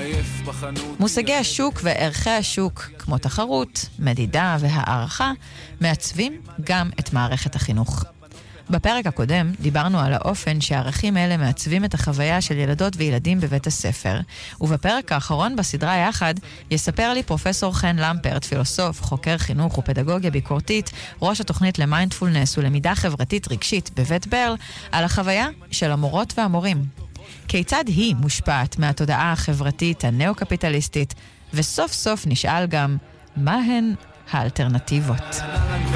מושגי השוק וערכי השוק, כמו תחרות, מדידה והערכה, מעצבים גם את מערכת החינוך. בפרק הקודם דיברנו על האופן שהערכים האלה מעצבים את החוויה של ילדות וילדים בבית הספר, ובפרק האחרון בסדרה יחד יספר לי פרופסור חן למפרט, פילוסוף, חוקר חינוך ופדגוגיה ביקורתית, ראש התוכנית למיינדפולנס ולמידה חברתית רגשית בבית ברל, על החוויה של המורות והמורים. כיצד היא מושפעת מהתודעה החברתית הנאו-קפיטליסטית, וסוף סוף נשאל גם מה הן האלטרנטיבות.